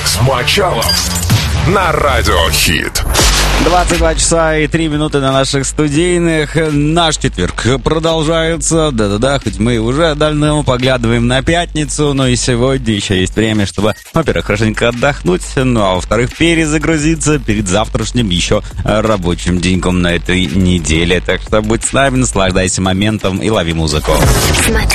Алекс Мочалов на Радио Хит. 22 часа и 3 минуты на наших студийных. Наш четверг продолжается. Да-да-да, хоть мы уже давно поглядываем на пятницу, но и сегодня еще есть время, чтобы, во-первых, хорошенько отдохнуть, ну а во-вторых, перезагрузиться перед завтрашним еще рабочим деньком на этой неделе. Так что будь с нами, наслаждайся моментом и лови музыку. Смотри.